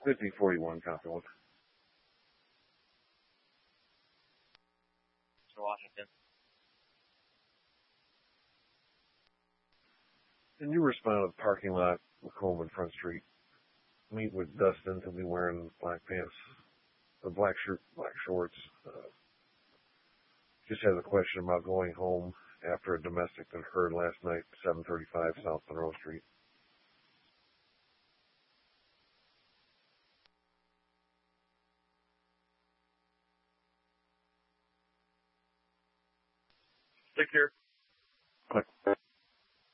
5041, copy one. Mr. Washington. Can you respond to the parking lot, Macomb and Front Street? Meet with Dustin. He'll be wearing black pants, a black shirt, black shorts. Just has a question about going home after a domestic that occurred last night, 735 South Monroe Street. Secure.